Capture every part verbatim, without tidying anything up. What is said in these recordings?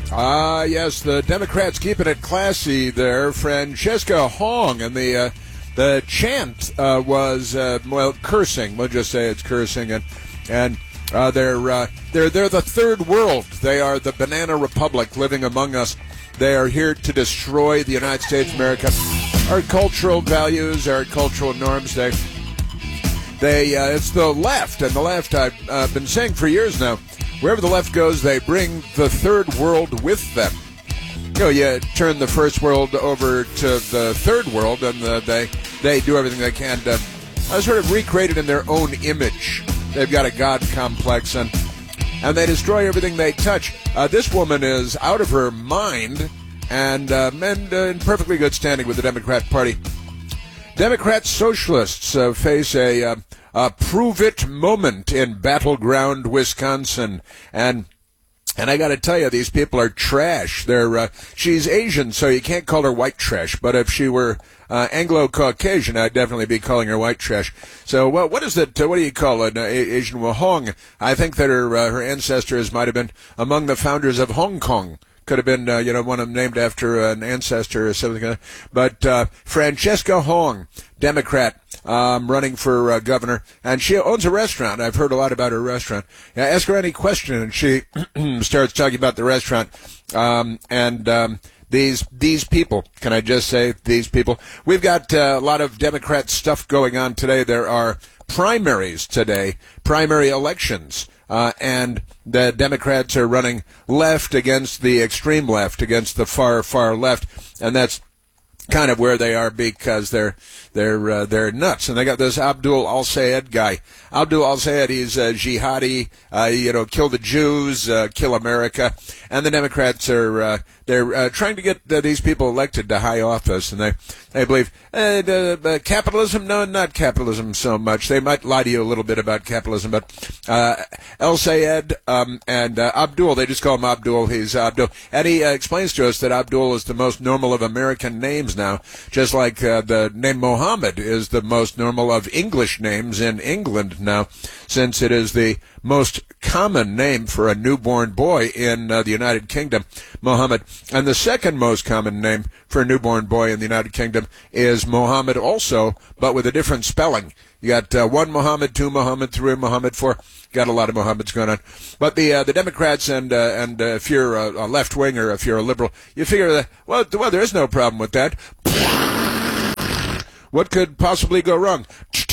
Ah, yes, the Democrats keeping it classy there. Francesca Hong, and the uh, the chant uh, was uh, well cursing. We'll just say it's cursing, and and uh, they're uh, they're they're the third world. They are the banana republic living among us. They are here to destroy the United States of America, our cultural values, our cultural norms. They they uh, it's the left, and the left I've uh, been saying for years now. Wherever the left goes, they bring the third world with them. You know, you turn the first world over to the third world, and the, they they do everything they can to uh, sort of recreate it in their own image. They've got a God complex, and and they destroy everything they touch. Uh, this woman is out of her mind, and, uh, and uh, in perfectly good standing with the Democrat Party. Democrat socialists uh, face a... Uh, A prove-it moment in battleground Wisconsin, and and I got to tell you, these people are trash. They're uh, she's Asian, so you can't call her white trash. But if she were uh, Anglo-Caucasian, I'd definitely be calling her white trash. So, well, what is it? Uh, what do you call it? Uh, Asian Hong? I think that her uh, her ancestors might have been among the founders of Hong Kong. Could have been, uh, you know, one of them named after an ancestor or something. But uh, Francesca Hong, Democrat, um, running for uh, governor, and she owns a restaurant. I've heard a lot about her restaurant. I ask her any question, and she starts talking about the restaurant. Um, and um, these these people, can I just say these people? We've got uh, a lot of Democrat stuff going on today. There are primaries today, primary elections. Uh, and the Democrats are running left against the extreme left, against the far, far left, and that's kind of where they are because they're they're uh, they're nuts. And they got this Abdul al-Sayed guy. Abdul al-Sayed, he's a jihadi, uh, you know, kill the Jews, uh, kill America, and the Democrats are uh, they're uh, trying to get uh, these people elected to high office, and they they believe uh, uh, capitalism. No, not capitalism so much. They might lie to you a little bit about capitalism, but uh, al-Sayed um, and uh, Abdul, they just call him Abdul. He's Abdul, and he uh, explains to us that Abdul is the most normal of American names now, just like uh, the name Mohammed is the most normal of English names in England now, since it is the most common name for a newborn boy in uh, the United Kingdom, Mohammed. And the second most common name for a newborn boy in the United Kingdom is Mohammed also, but with a different spelling. You got uh, one Mohammed, two Mohammed, three Mohammed, four. Got a lot of Mohammeds going on. But the uh, the Democrats and uh, and uh, if you're a, a left wing or if you're a liberal, you figure that well, well, there is no problem with that. What could possibly go wrong?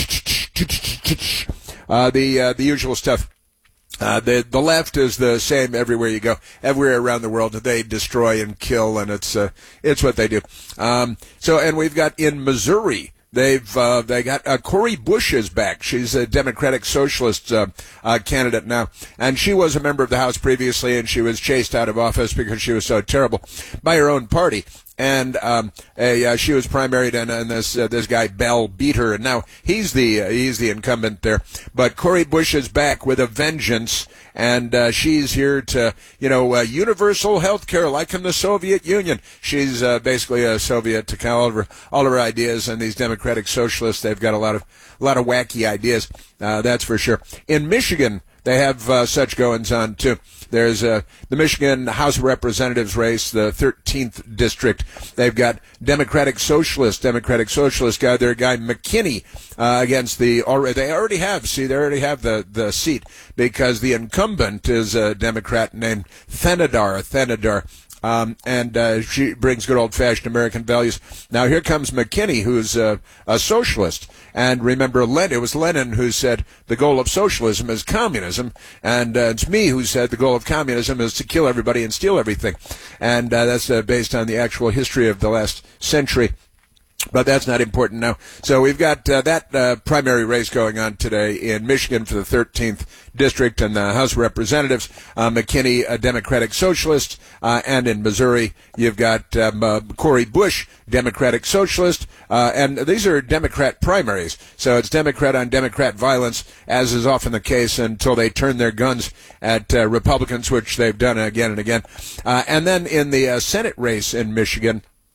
Uh, the uh, the usual stuff. Uh, the the left is the same everywhere you go, everywhere around the world. They destroy and kill, and it's uh, it's what they do. Um, so, and we've got in Missouri. They've uh, they got uh, Cori Bush is back. She's a Democratic Socialist uh, uh, candidate now, and she was a member of the House previously, and she was chased out of office because she was so terrible by her own party. And um, a, uh, she was primaried, and, and this uh, this guy Bell beat her, and now he's the uh, he's the incumbent there. But Cori Bush is back with a vengeance, and uh, she's here to you know uh, universal health care like in the Soviet Union. She's uh, basically a Soviet to all of her all of her ideas, and these Democratic Socialists, they've got a lot of a lot of wacky ideas. Uh, that's for sure. In Michigan, they have uh, such goings on too. There's uh, the Michigan House of Representatives race, the thirteenth district. They've got Democratic Socialist, Democratic Socialist guy, their guy McKinney uh, against the. Already, they already have. See, they already have the, the seat because the incumbent is a Democrat named Thenadar. Thenadar. Um, and uh, she brings good old-fashioned American values. Now here comes McKinney, who's uh, a socialist. And remember, Lenin, it was Lenin who said the goal of socialism is communism, and uh, it's me who said the goal of communism is to kill everybody and steal everything. And uh, that's uh, based on the actual history of the last century. But that's not important now. So we've got uh, that uh, primary race going on today in Michigan for the thirteenth district and the House of Representatives. Uh, McKinney, a Democratic Socialist, uh, and in Missouri you've got um, uh, Cori Bush, Democratic Socialist, uh, and these are Democrat primaries. So it's Democrat on Democrat violence, as is often the case until they turn their guns at uh, Republicans, which they've done again and again. Uh, and then in the uh, Senate race in Michigan,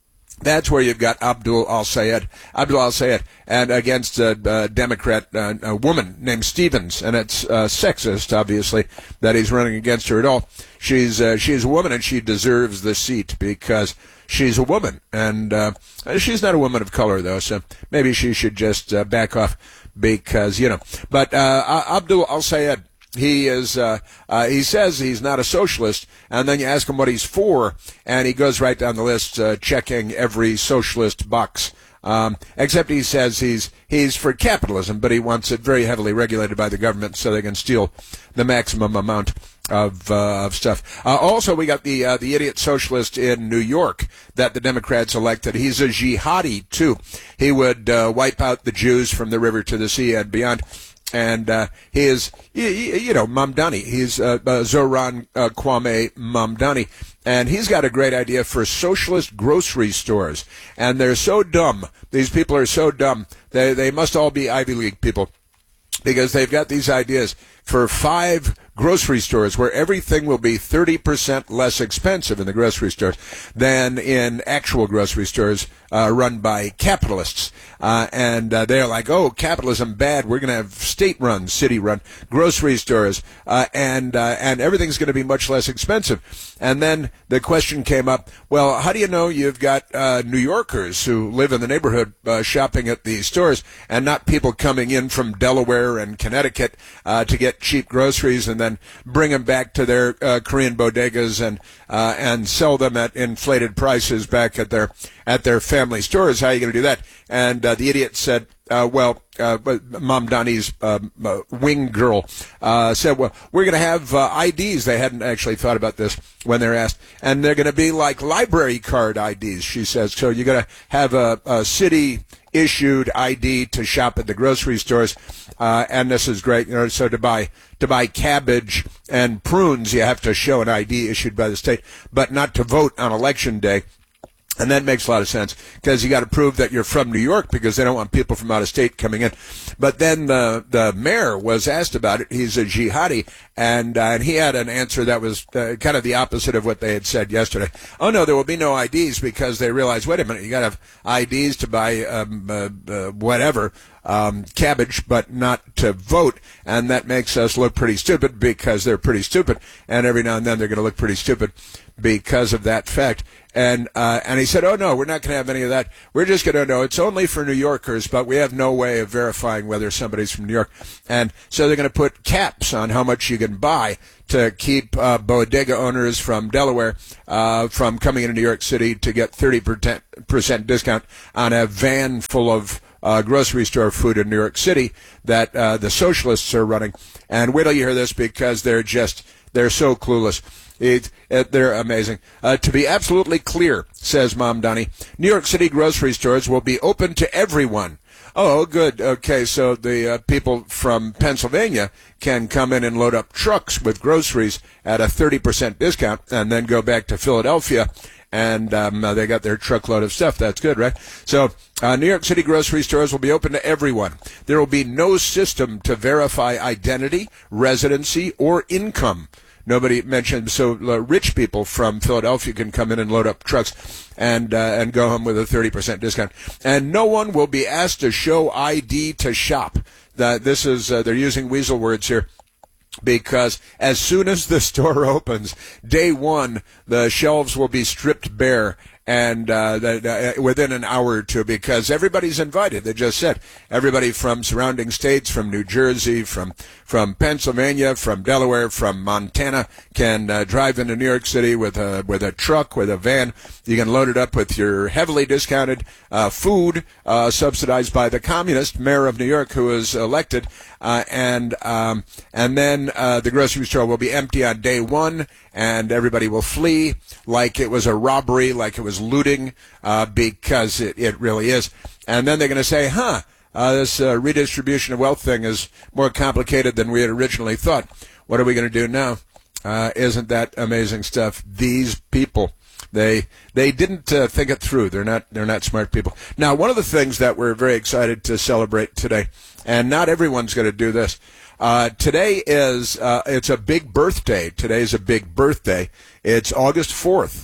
That's where you've got Abdul al-Sayed, Abdul al-Sayed, and against a, a Democrat, uh, a woman named Stevens, and it's uh, sexist, obviously, that he's running against her at all. She's uh, she's a woman, and she deserves the seat because she's a woman, and uh, she's not a woman of color, though, so maybe she should just uh, back off because, you know. But uh, Abdul al-Sayed, He is. Uh, uh, he says he's not a socialist, and then you ask him what he's for, and he goes right down the list, uh, checking every socialist box. Um, except he says he's he's for capitalism, but he wants it very heavily regulated by the government so they can steal the maximum amount of uh, of stuff. Uh, also, we got the uh, the idiot socialist in New York that the Democrats elected. He's a jihadi too. He would uh, wipe out the Jews from the river to the sea and beyond. And uh, he is, you, you know, Mamdani. He's uh, uh, Zoran uh, Kwame Mamdani. And he's got a great idea for socialist grocery stores. And they're so dumb. These people are so dumb. They, they must all be Ivy League people. Because they've got these ideas for five grocery stores where everything will be thirty percent less expensive in the grocery stores than in actual grocery stores uh, run by capitalists. Uh, and uh, they're like, oh, capitalism bad. We're going to have state-run, city-run grocery stores, uh, and uh, and everything's going to be much less expensive. And then the question came up, well, how do you know you've got uh, New Yorkers who live in the neighborhood uh, shopping at these stores and not people coming in from Delaware and Connecticut uh, to get cheap groceries and then bring them back to their uh, Korean bodegas and uh, and sell them at inflated prices back at their at their family stores? How are you going to do that? And uh, the idiot said, uh, well, uh, Mamdani's uh, uh, wing girl uh, said, well, we're going to have uh, I Ds. They hadn't actually thought about this when they're asked. And they're going to be like library card I Ds, she says. So you're going to have a, a city-issued I D to shop at the grocery stores. Uh, and this is great. You know, so to buy to buy cabbage and prunes, you have to show an I D issued by the state, but not to vote on election day. And that makes a lot of sense because you got to prove that you're from New York because they don't want people from out of state coming in. But then the the mayor was asked about it. He's a jihadi, and, uh, and he had an answer that was uh, kind of the opposite of what they had said yesterday. Oh, no, there will be no I Ds because they realized, wait a minute, you got to have I Ds to buy um, uh, uh, whatever. Um, cabbage, but not to vote, and that makes us look pretty stupid because they're pretty stupid, and every now and then they're going to look pretty stupid because of that fact. And uh, and he said, oh, no, we're not going to have any of that. We're just going to know it's only for New Yorkers, but we have no way of verifying whether somebody's from New York. And so they're going to put caps on how much you can buy to keep uh, bodega owners from Delaware uh, from coming into New York City to get thirty percent discount on a van full of Uh, grocery store food in New York City that uh, the socialists are running. And wait till you hear this because they're just, they're so clueless. It, it, they're amazing. Uh, to be absolutely clear, says Mamdani, New York City grocery stores will be open to everyone. Oh, good. Okay, so the uh, people from Pennsylvania can come in and load up trucks with groceries at a thirty percent discount and then go back to Philadelphia. And um, uh, they got their truckload of stuff. That's good, right? So uh, New York City grocery stores will be open to everyone. There will be no system to verify identity, residency, or income. Nobody mentioned, so uh, rich people from Philadelphia can come in and load up trucks and uh, and go home with a thirty percent discount. And no one will be asked to show I D to shop. The, this is, uh, they're using weasel words here. Because as soon as the store opens, day one, the shelves will be stripped bare and uh, the, uh, within an hour or two because everybody's invited. They just said everybody from surrounding states, from New Jersey, from from Pennsylvania, from Delaware, from Montana can uh, drive into New York City with a with a truck, with a van. You can load it up with your heavily discounted uh, food uh, subsidized by the communist mayor of New York who was elected. Uh, and um, and then uh, the grocery store will be empty on day one, and everybody will flee like it was a robbery, like it was looting, uh, because it, it really is. And then they're going to say, huh, uh, this uh, redistribution of wealth thing is more complicated than we had originally thought. What are we going to do now? Uh, isn't that amazing stuff? These people. They they didn't uh, think it through. They're not they're not smart people. Now, one of the things that we're very excited to celebrate today, and not everyone's going to do this. Uh, today is uh, it's a big birthday. Today is a big birthday. It's August fourth.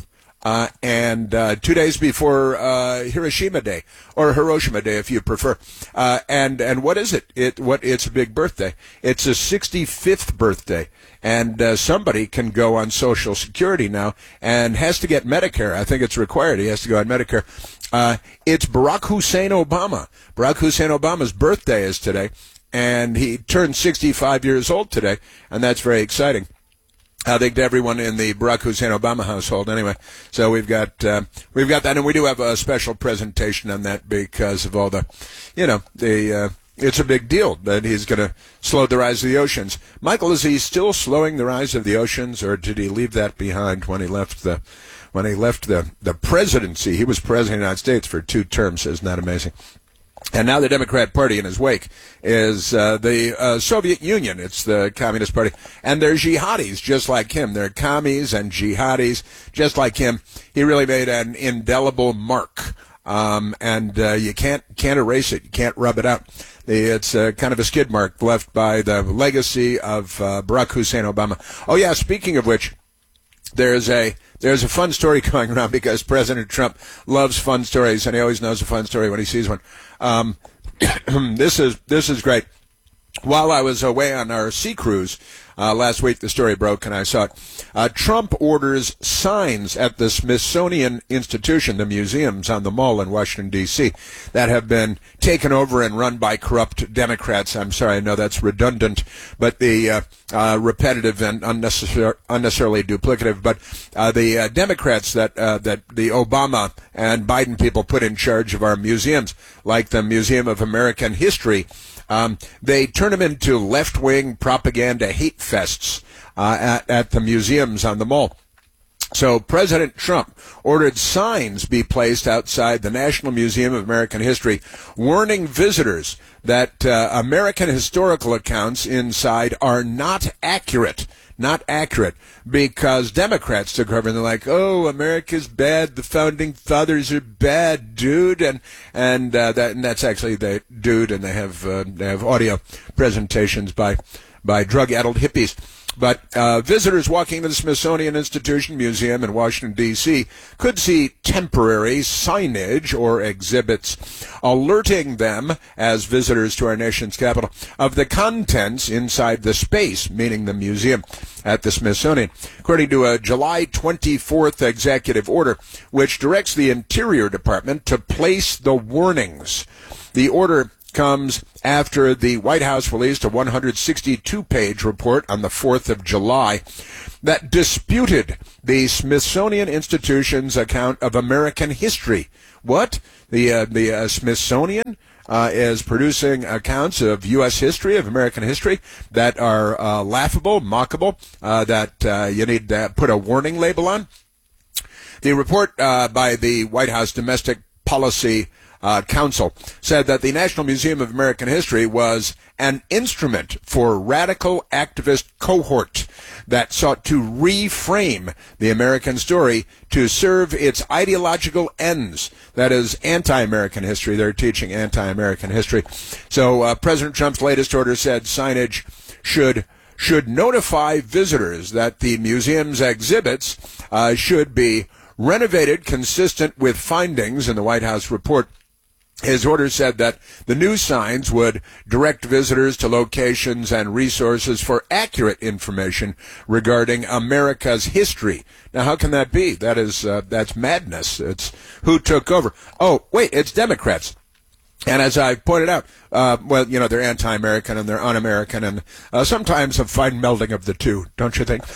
uh, and uh, two days before uh, Hiroshima Day, or Hiroshima Day, if you prefer. Uh, and and what is it? It what? It's a big birthday. It's a sixty-fifth birthday, and uh, somebody can go on Social Security now and has to get Medicare. I think it's required. He has to go on Medicare. Uh, it's Barack Hussein Obama. Barack Hussein Obama's birthday is today, and he turned sixty-five years old today, and that's very exciting. I think to everyone in the Barack Hussein Obama household, anyway. So we've got uh, we've got that, and we do have a special presentation on that because of all the, you know, the. Uh, it's a big deal that he's going to slow the rise of the oceans. Michael, is he still slowing the rise of the oceans, or did he leave that behind when he left the when he left the the presidency? He was president of the United States for two terms. Isn't that amazing? And now the Democrat Party in his wake is uh, the uh, Soviet Union. It's the Communist Party. And they're jihadis just like him. They're commies and jihadis just like him. He really made an indelible mark. Um, and uh, you can't can't erase it. You can't rub it out. It's uh, kind of a skid mark left by the legacy of uh, Barack Hussein Obama. Oh, yeah, speaking of which, there's a... There's a fun story going around because President Trump loves fun stories, and he always knows a fun story when he sees one. Um, this is this is great. While I was away on our sea cruise uh, last week, the story broke, and I saw it. Uh, Trump orders signs at the Smithsonian Institution, the museums on the Mall in Washington, D C, that have been taken over and run by corrupt Democrats. I'm sorry, I know that's redundant, but the uh, uh, repetitive and unnecessary, unnecessarily duplicative. But uh, the uh, Democrats that uh, that the Obama and Biden people put in charge of our museums, like the Museum of American History, Um, they turn them into left-wing propaganda hate fests uh, at, at the museums on the Mall. So President Trump ordered signs be placed outside the National Museum of American History warning visitors that uh, American historical accounts inside are not accurate. Not accurate, because Democrats took over and they're like, "Oh, America's bad. The founding fathers are bad, dude," and and uh, that and that's actually the dude, and they have uh, they have audio presentations by by drug-addled hippies. But uh, visitors walking to the Smithsonian Institution Museum in Washington, D C could see temporary signage or exhibits alerting them, as visitors to our nation's capital, of the contents inside the space, meaning the museum at the Smithsonian. According to a July twenty-fourth executive order, which directs the Interior Department to place the warnings. The order comes after the White House released a one hundred sixty-two page report on the fourth of July that disputed the Smithsonian Institution's account of American history. What? The uh, the uh, Smithsonian uh, is producing accounts of U S history, of American history, that are uh, laughable, mockable, uh, that uh, you need to put a warning label on. The report uh, by the White House Domestic Policy Uh, Council said that the National Museum of American History was an instrument for radical activist cohort that sought to reframe the American story to serve its ideological ends. That is anti-American history. They're teaching anti-American history. So uh, President Trump's latest order said signage should should notify visitors that the museum's exhibits uh, should be renovated consistent with findings in the White House report. His order said that the new signs would direct visitors to locations and resources for accurate information regarding America's history. Now, how can that be? That is, uh, that's madness. It's who took over. Oh, wait, it's Democrats. And as I pointed out, uh, well, you know, they're anti-American and they're un-American, and uh, sometimes a fine melding of the two, don't you think?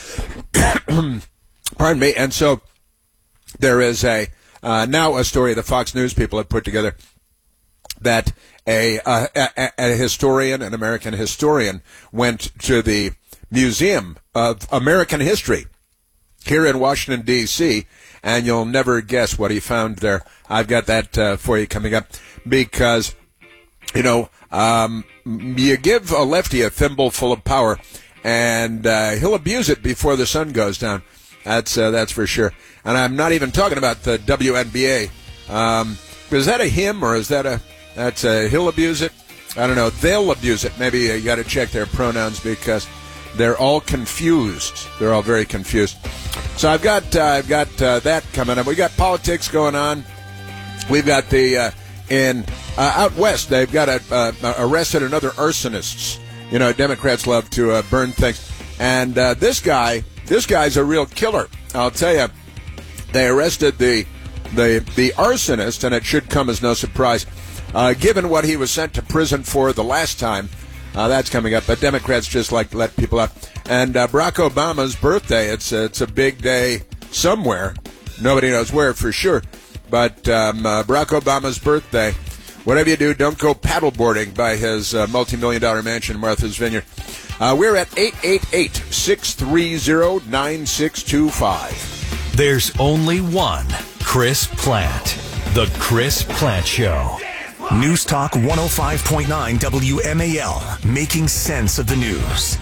Pardon me. And so there is a uh, now a story the Fox News people have put together that a, uh, a, a historian, an American historian, went to the Museum of American History here in Washington, D C, and you'll never guess what he found there. I've got that uh, for you coming up, because, you know, um, you give a lefty a thimble full of power, and uh, he'll abuse it before the sun goes down. That's uh, that's for sure. And I'm not even talking about the W N B A. Um, is that a him, or is that a... That's a, he'll abuse it. I don't know. They'll abuse it. Maybe you got to check their pronouns, because they're all confused. They're all very confused. So I've got uh, I've got uh, that coming up. We got politics going on. We've got the uh, in uh, out west. They've got a, uh, arrested another arsonists. You know, Democrats love to uh, burn things, and uh, this guy, this guy's a real killer. I'll tell you. They arrested the the the arsonist, and it should come as no surprise, uh, given what he was sent to prison for the last time. Uh, that's coming up. But Democrats just like to let people out. And uh, Barack Obama's birthday. It's a, it's a big day somewhere. Nobody knows where for sure. But um, uh, Barack Obama's birthday. Whatever you do, don't go paddleboarding by his uh, multi-million dollar mansion in Martha's Vineyard. Uh, we're at eight eight eight, six three zero, nine six two five. There's only one Chris Plante. The Chris Plante Show. News Talk one oh five point nine W M A L. Making sense of the news.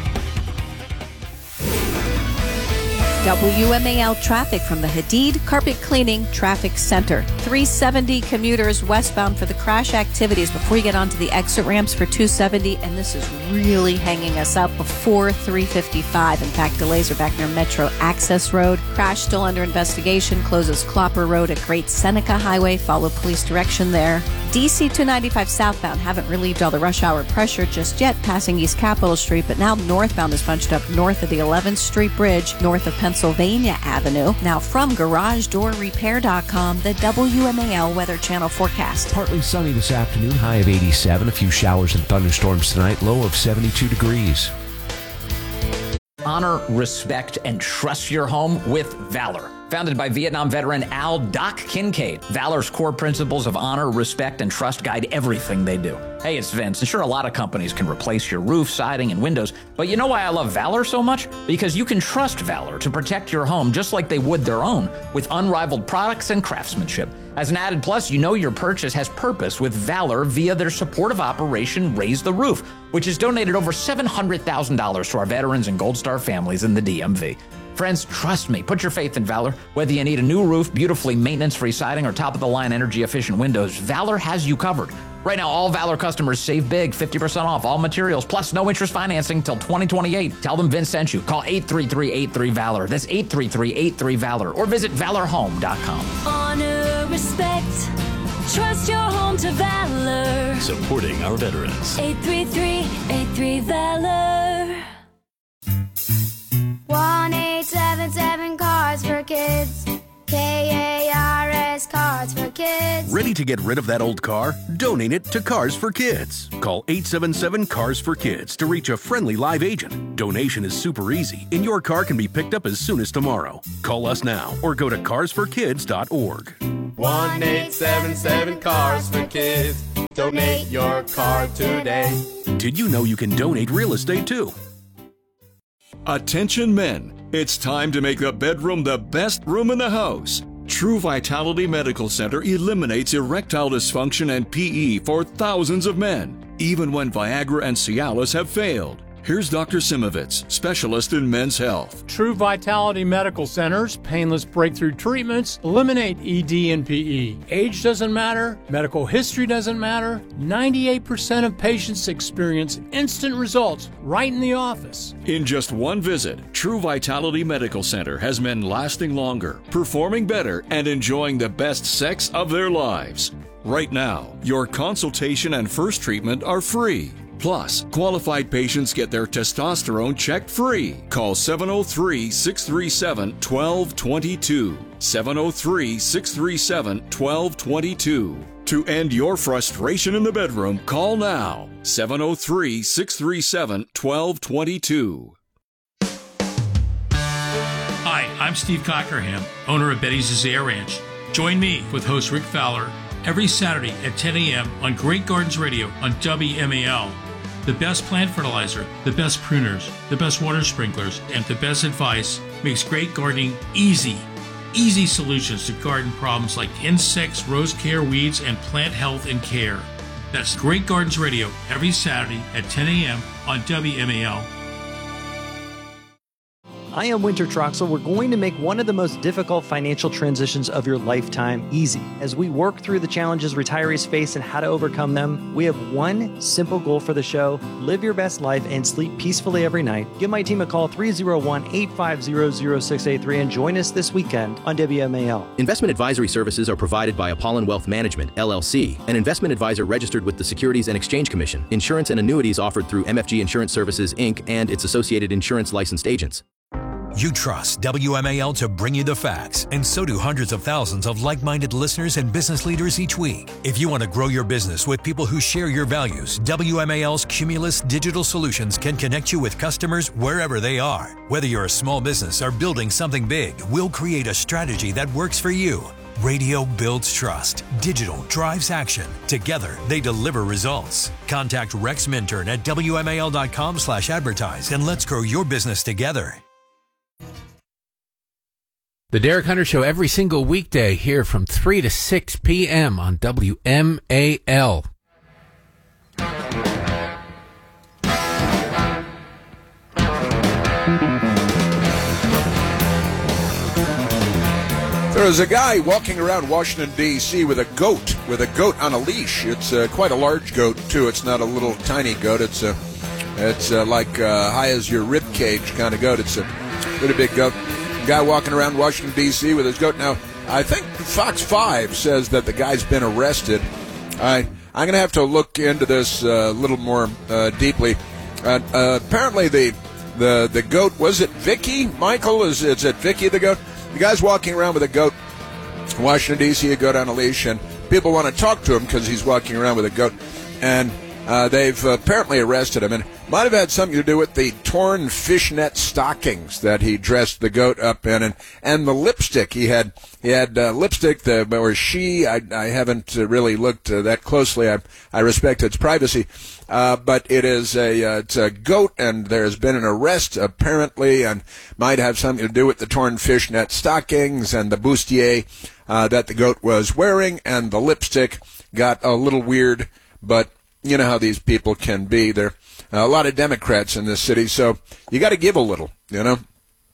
W M A L traffic from the Hadid Carpet Cleaning Traffic Center. three seventy commuters westbound for the crash activities before you get onto the exit ramps for two seventy, and this is really hanging us up before three fifty-five. In fact, delays are back near Metro Access Road. Crash still under investigation. Closes Clopper Road at Great Seneca Highway. Follow police direction there. D C two ninety-five southbound haven't relieved all the rush hour pressure just yet, passing East Capitol Street, but now northbound is bunched up north of the eleventh Street Bridge, north of Pennsylvania Avenue. Now from Garage Door Repair dot com, the W M A L Weather Channel forecast. Partly sunny this afternoon, high of eighty-seven. A few showers and thunderstorms tonight, low of seventy-two degrees. Honor, respect, and trust your home with Valor. Founded by Vietnam veteran Al Doc Kincaid, Valor's core principles of honor, respect, and trust guide everything they do. Hey, it's Vince, and sure, a lot of companies can replace your roof, siding, and windows, but you know why I love Valor so much? Because you can trust Valor to protect your home just like they would their own, with unrivaled products and craftsmanship. As an added plus, you know your purchase has purpose with Valor via their supportive operation Raise the Roof, which has donated over seven hundred thousand dollars to our veterans and Gold Star families in the D M V. Friends, trust me, put your faith in Valor. Whether you need a new roof, beautifully maintenance-free siding, or top-of-the-line energy-efficient windows, Valor has you covered. Right now, all Valor customers save big, fifty percent off all materials, plus no interest financing till twenty twenty-eight. Tell them Vince sent you. Call eight three three, eight three, VALOR. That's eight three three, eight three, VALOR. Or visit valor home dot com. Honor, respect, trust your home to Valor. Supporting our veterans. eight three three, eight three, VALOR. one eight seven seven Cars for Kids. K A R S Cars for Kids. Ready to get rid of that old car? Donate it to Cars for Kids. Call eight seven seven, Cars for Kids to reach a friendly live agent. Donation is super easy, and your car can be picked up as soon as tomorrow. Call us now or go to cars for kids dot org. one eight seven seven Cars for Kids. Donate your car today. Did you know you can donate real estate too? Attention men, it's time to make the bedroom the best room in the house. True Vitality Medical Center eliminates erectile dysfunction and P E for thousands of men, even when Viagra and Cialis have failed. Here's Doctor Simovitz, specialist in men's health. True Vitality Medical Center's painless breakthrough treatments eliminate E D and P E. Age doesn't matter, medical history doesn't matter. ninety-eight percent of patients experience instant results right in the office. In just one visit, True Vitality Medical Center has men lasting longer, performing better, and enjoying the best sex of their lives. Right now, your consultation and first treatment are free. Plus, qualified patients get their testosterone checked free. Call seven oh three, six three seven, one two two two. seven oh three, six three seven, one two two two. To end your frustration in the bedroom, call now. seven oh three, six three seven, one two two two. Hi, I'm Steve Cockerham, owner of Betty's Azalea Ranch. Join me with host Rick Fowler every Saturday at ten a.m. on Great Gardens Radio on W M A L. The best plant fertilizer, the best pruners, the best water sprinklers, and the best advice makes great gardening easy. Easy solutions to garden problems like insects, rose care, weeds, and plant health and care. That's Great Gardens Radio every Saturday at ten a.m. on W M A L. I am Winter Troxel. We're going to make one of the most difficult financial transitions of your lifetime easy. As we work through the challenges retirees face and how to overcome them, we have one simple goal for the show: live your best life and sleep peacefully every night. Give my team a call, three oh one, eight five zero, zero six eight three, and join us this weekend on W M A L. Investment advisory services are provided by Apollon Wealth Management, L L C, an investment advisor registered with the Securities and Exchange Commission. Insurance and annuities offered through M F G Insurance Services, Incorporated and its associated insurance licensed agents. You trust W M A L to bring you the facts, and so do hundreds of thousands of like-minded listeners and business leaders each week. If you want to grow your business with people who share your values, W M A L's Cumulus Digital Solutions can connect you with customers wherever they are. Whether you're a small business or building something big, we'll create a strategy that works for you. Radio builds trust. Digital drives action. Together, they deliver results. Contact Rex Minturn at W M A L dot com slash advertise and let's grow your business together. The Derek Hunter Show every single weekday here from three to six p.m. on W M A L. There is a guy walking around Washington, D C with a goat, with a goat on a leash. It's uh, quite a large goat, too. It's not a little tiny goat. It's uh, it's uh, like uh, high as your rib cage kind of goat. It's a pretty big goat. Guy walking around Washington, D C with his goat. Now, I think Fox five says that the guy's been arrested. I, I'm going to have to look into this a uh, little more uh, deeply. Uh, uh, apparently, the, the the goat, was it Vicky? Michael, is, is it Vicky the goat? The guy's walking around with a goat. Washington, D C, a goat on a leash, and people want to talk to him because he's walking around with a goat. And uh, they've apparently arrested him. And might have had something to do with the torn fishnet stockings that he dressed the goat up in, and, and the lipstick. He had he had uh, lipstick, the, or she, I, I haven't really looked uh, that closely. I, I respect its privacy. Uh, but it is a, uh, it's a goat, and there's been an arrest, apparently, and might have something to do with the torn fishnet stockings and the bustier uh, that the goat was wearing, and the lipstick got a little weird, but you know how these people can be. They're a lot of Democrats in this city, so you got to give a little, you know.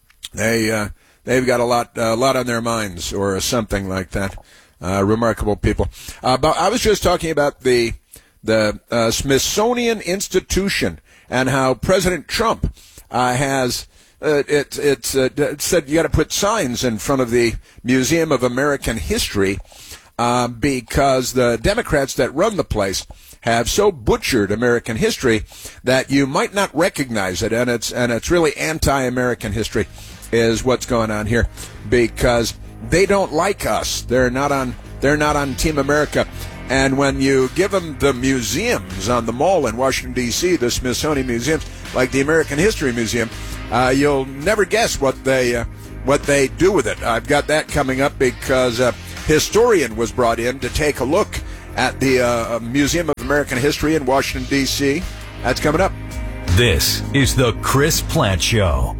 They, uh, they've got a lot, a lot on their minds, or something like that. Uh, remarkable people. Uh, but I was just talking about the the uh, Smithsonian Institution and how President Trump uh, has uh, it, it's uh, it said you got to put signs in front of the Museum of American History uh, because the Democrats that run the place have so butchered American history that you might not recognize it, and it's and it's really anti-American history is what's going on here, because they don't like us. They're not on they're not on Team America. And when you give them the museums on the mall in Washington, D C, the Smithsonian museums, like the American History Museum, uh, you'll never guess what they uh, what they do with it. I've got that coming up because a historian was brought in to take a look at the uh, Museum of American History in Washington, D C. That's coming up. This is the Chris Plant Show.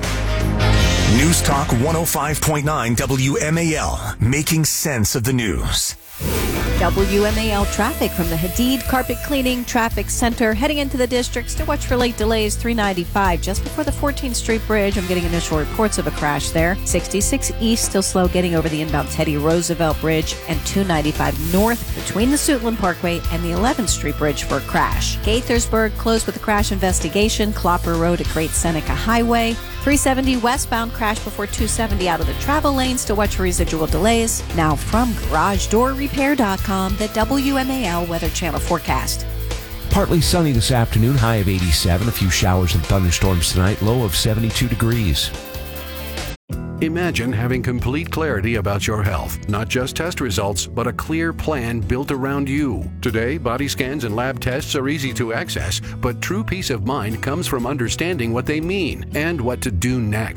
News Talk one oh five point nine W M A L, making sense of the news. W M A L traffic from the Hadid Carpet Cleaning Traffic Center. Heading into the districts to watch for late delays. three ninety-five just before the fourteenth Street Bridge. I'm getting initial reports of a crash there. sixty-six East still slow getting over the inbound Teddy Roosevelt Bridge, and two ninety-five North between the Suitland Parkway and the eleventh Street Bridge for a crash. Gaithersburg closed with a crash investigation. Clopper Road at Great Seneca Highway. three seventy westbound crash before two seventy out of the travel lanes to watch for residual delays. Now from garage door repair dot com, the W M A L Weather Channel forecast. Partly sunny this afternoon, high of eighty-seven. A few showers and thunderstorms tonight, low of seventy-two degrees. Imagine having complete clarity about your health, not just test results, but a clear plan built around you. Today, body scans and lab tests are easy to access, but true peace of mind comes from understanding what they mean and what to do next.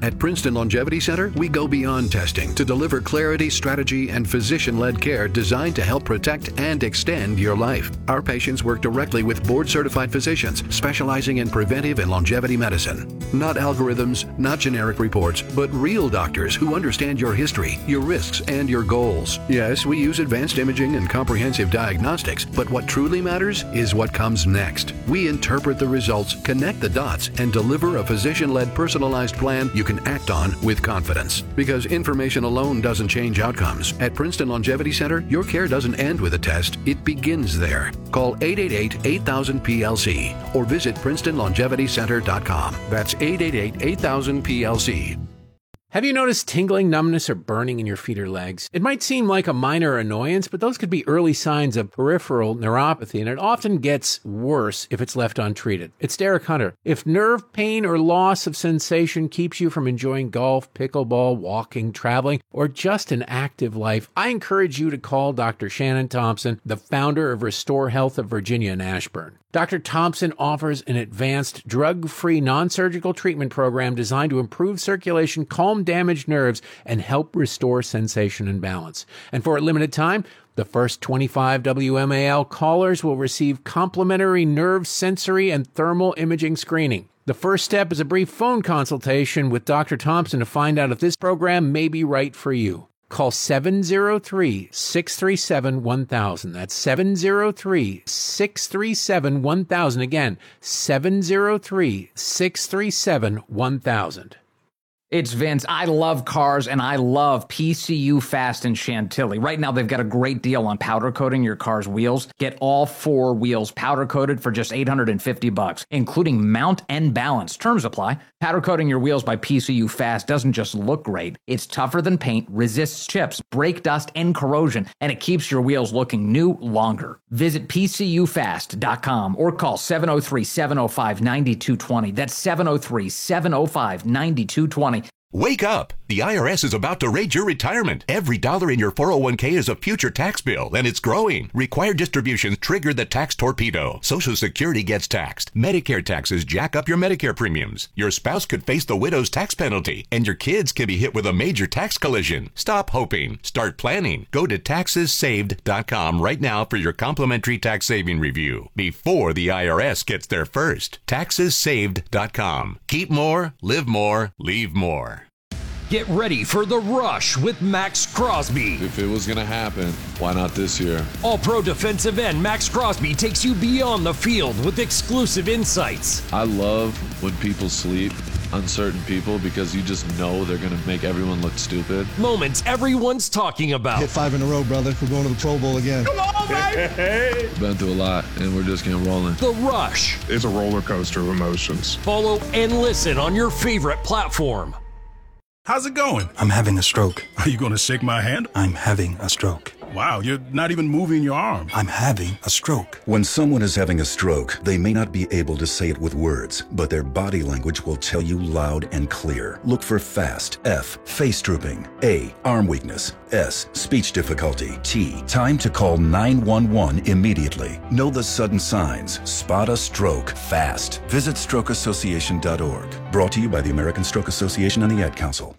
At Princeton Longevity Center, we go beyond testing to deliver clarity, strategy, and physician-led care designed to help protect and extend your life. Our patients work directly with board-certified physicians specializing in preventive and longevity medicine. Not algorithms, not generic reports, but real doctors who understand your history, your risks, and your goals. Yes, we use advanced imaging and comprehensive diagnostics, but what truly matters is what comes next. We interpret the results, connect the dots, and deliver a physician-led personalized plan you can act on with confidence. Because information alone doesn't change outcomes. At Princeton Longevity Center, your care doesn't end with a test, it begins there. Call eight eight eight, eight thousand, P L C or visit princeton longevity center dot com. That's eight eight eight, eight thousand, P L C. Have you noticed tingling, numbness, or burning in your feet or legs? It might seem like a minor annoyance, but those could be early signs of peripheral neuropathy, and it often gets worse if it's left untreated. It's Derek Hunter. If nerve pain or loss of sensation keeps you from enjoying golf, pickleball, walking, traveling, or just an active life, I encourage you to call Doctor Shannon Thompson, the founder of Restore Health of Virginia in Ashburn. Doctor Thompson offers an advanced, drug-free, non-surgical treatment program designed to improve circulation, calm damaged nerves, and help restore sensation and balance. And for a limited time, the first twenty-five W M A L callers will receive complimentary nerve, sensory, and thermal imaging screening. The first step is a brief phone consultation with Doctor Thompson to find out if this program may be right for you. Call seven oh three, six three seven, one thousand. That's seven oh three, six three seven, one thousand. Again, seven oh three, six three seven, one thousand. It's Vince. I love cars, and I love P C U Fast in Chantilly. Right now, they've got a great deal on powder coating your car's wheels. Get all four wheels powder coated for just eight hundred fifty bucks, including mount and balance. Terms apply. Powder coating your wheels by P C U Fast doesn't just look great. It's tougher than paint, resists chips, brake dust, and corrosion, and it keeps your wheels looking new longer. Visit P C U fast dot com or call seven oh three, seven oh five, nine two two oh. That's seven oh three, seven oh five, nine two two oh. Wake up! The I R S is about to raid your retirement. Every dollar in your four oh one k is a future tax bill, and it's growing. Required distributions trigger the tax torpedo. Social Security gets taxed. Medicare taxes jack up your Medicare premiums. Your spouse could face the widow's tax penalty, and your kids can be hit with a major tax collision. Stop hoping. Start planning. Go to taxes saved dot com right now for your complimentary tax saving review before the I R S gets there first. taxes saved dot com. Keep more, live more, leave more. Get ready for The Rush with Max Crosby. If it was going to happen, why not this year? All-pro defensive end Max Crosby takes you beyond the field with exclusive insights. I love when people sleep, uncertain people, because you just know they're going to make everyone look stupid. Moments everyone's talking about. Hit five in a row, brother. We're going to the Pro Bowl again. Come on, baby! Been through a lot, and we're just getting rolling. The Rush. It's a roller coaster of emotions. Follow and listen on your favorite platform. How's it going? I'm having a stroke. Are you going to shake my hand? I'm having a stroke. Wow, you're not even moving your arm. I'm having a stroke. When someone is having a stroke, they may not be able to say it with words, but their body language will tell you loud and clear. Look for FAST. F. Face drooping. A. Arm weakness. S. Speech difficulty. T. Time to call nine one one immediately. Know the sudden signs. Spot a stroke fast. Visit stroke association dot org. Brought to you by the American Stroke Association and the Ad Council.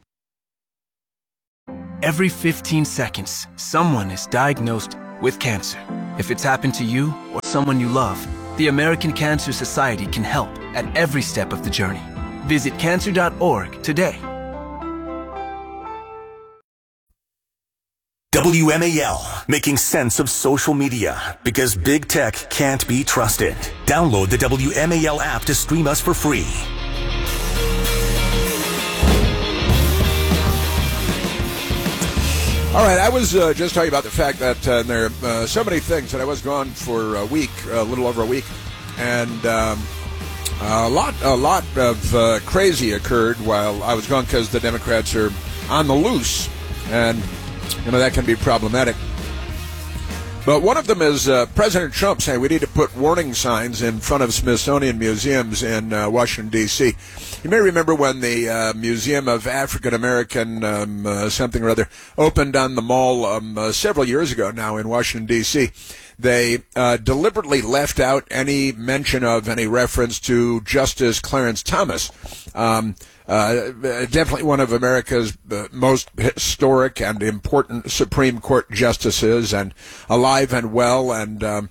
Every fifteen seconds, someone is diagnosed with cancer. If it's happened to you or someone you love, the American Cancer Society can help at every step of the journey. Visit cancer dot org today. W M A L, making sense of social media, because big tech can't be trusted. Download the W M A L app to stream us for free. All right, I was uh, just talking about the fact that uh, there are uh, so many things that I was gone for a week, a little over a week, and um, a lot, a lot of uh, crazy occurred while I was gone because the Democrats are on the loose, and you know that can be problematic. But one of them is uh, President Trump saying we need to put warning signs in front of Smithsonian museums in uh, Washington, D C You may remember when the uh, Museum of African American um, uh, something or other opened on the mall um, uh, several years ago now in Washington, D C They uh, deliberately left out any mention of any reference to Justice Clarence Thomas. Um, uh, definitely one of America's uh, most historic and important Supreme Court justices, and alive and well, and um,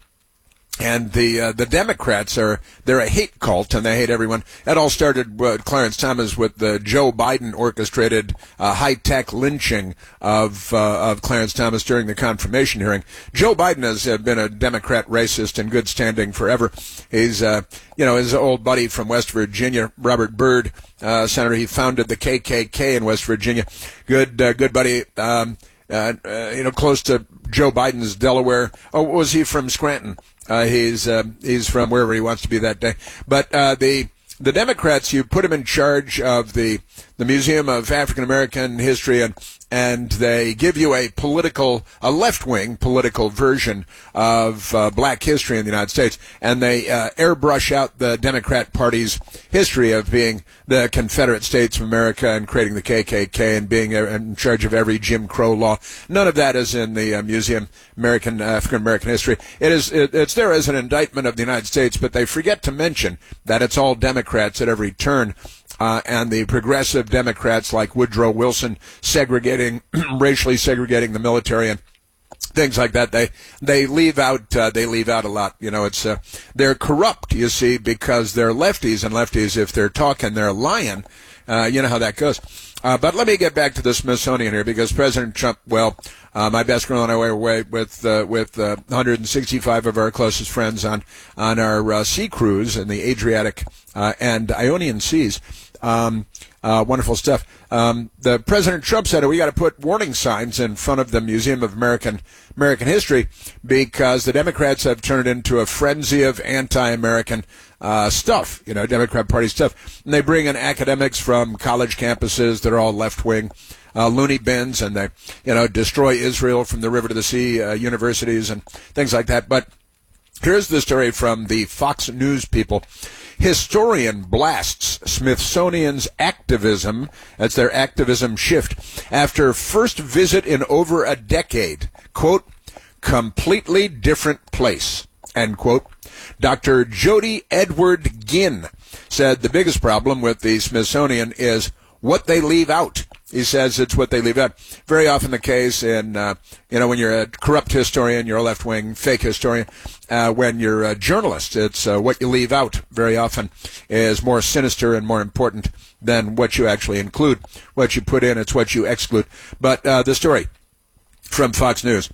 And the uh, the Democrats are they're a hate cult, and they hate everyone. It all started with Clarence Thomas with the Joe Biden orchestrated uh, high tech lynching of uh, of Clarence Thomas during the confirmation hearing. Joe Biden has uh, been a Democrat racist in good standing forever. He's uh, you know his old buddy from West Virginia, Robert Byrd, uh, senator. He founded the K K K in West Virginia. Good uh, good buddy. Um, uh, uh, you know, close to Joe Biden's Delaware. Oh, was he from Scranton? Uh, he's uh, he's from wherever he wants to be that day. But uh, the the Democrats, you put him in charge of the the Museum of African American History, and and they give you a political, a left-wing political version of uh, black history in the United States, and they uh, airbrush out the Democrat Party's history of being the Confederate States of America and creating the K K K and being in charge of every Jim Crow law. None of that is in the uh, Museum American African American History. It is it, it's there as an indictment of the United States, but they forget to mention that it's all Democrats at every turn. Uh, and the progressive Democrats like Woodrow Wilson segregating, racially segregating the military and things like that. They they leave out uh, they leave out a lot. You know, it's uh, they're corrupt. You see, because they're lefties, and lefties, if they're talking, they're lying. Uh, you know how that goes. Uh, but let me get back to the Smithsonian here, because President Trump, well, uh, my best girl and I were away with uh, with uh, one hundred sixty-five of our closest friends on on our uh, sea cruise in the Adriatic uh, and Ionian Seas. Um, uh, wonderful stuff. Um, the President Trump said, we got to put warning signs in front of the Museum of American American History, because the Democrats have turned into a frenzy of anti-American uh, stuff, you know, Democrat Party stuff. And they bring in academics from college campuses that are all left-wing, uh, loony bins, and they, you know, destroy Israel from the river to the sea, uh, universities and things like that. But here's the story from the Fox News people. Historian blasts Smithsonian's activism, that's their activism shift, after first visit in over a decade. Quote, completely different place, end quote. Doctor Jody Edward Ginn said the biggest problem with the Smithsonian is what they leave out. He says it's what they leave out. Very often the case in, uh, you know, when you're a corrupt historian, you're a left-wing fake historian. Uh, when you're a journalist, it's uh, what you leave out very often is more sinister and more important than what you actually include. What you put in, it's what you exclude. But uh, the story from Fox News.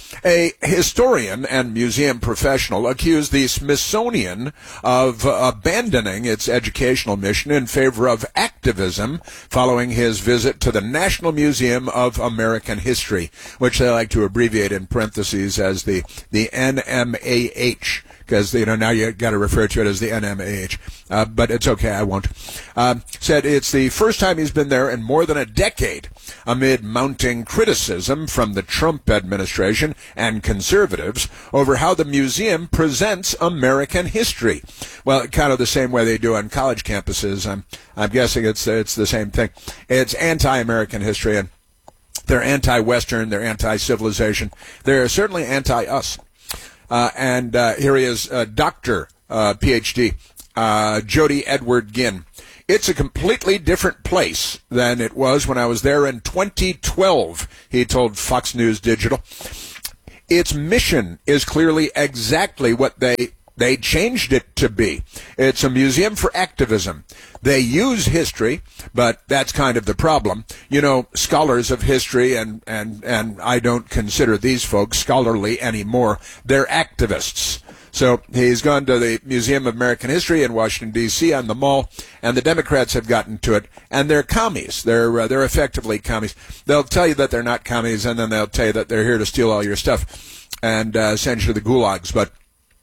A historian and museum professional accused the Smithsonian of uh, abandoning its educational mission in favor of activism following his visit to the National Museum of American History, which they like to abbreviate in parentheses as the, the N M A H. Because, you know, now you got to refer to it as the N M A H. Uh, but it's okay, I won't. Um, said it's the first time he's been there in more than a decade, amid mounting criticism from the Trump administration and conservatives over how the museum presents American history. Well, kind of the same way they do on college campuses. I'm, I'm guessing it's, it's the same thing. It's anti-American history, and they're anti-Western, they're anti-civilization. They're certainly anti-us. Uh, and uh, here he is, uh, Doctor uh, P H D, uh, Jody Edward Ginn. It's a completely different place than it was when I was there in twenty twelve, he told Fox News Digital. Its mission is clearly exactly what they they changed it to be. It's a museum for activism. They use history, but that's kind of the problem. You know, scholars of history, and, and, and I don't consider these folks scholarly anymore. They're activists. So he's gone to the Museum of American History in Washington, D C on the Mall, and the Democrats have gotten to it, and they're commies. They're, uh, they're effectively commies. They'll tell you that they're not commies, and then they'll tell you that they're here to steal all your stuff and uh, send you to the gulags. But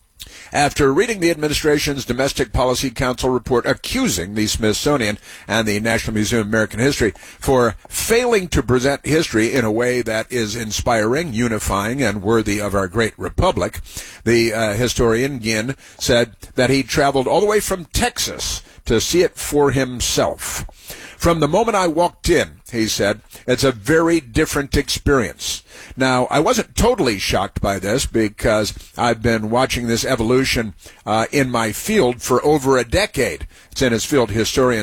after reading the administration's Domestic Policy Council report accusing the Smithsonian and the National Museum of American History for failing to present history in a way that is inspiring, unifying, and worthy of our great republic, the uh, historian Ginn said that he traveled all the way from Texas to see it for himself. From the moment I walked in, he said, it's a very different experience. Now, I wasn't totally shocked by this because I've been watching this evolution uh, in my field for over a decade. It's in his field, historians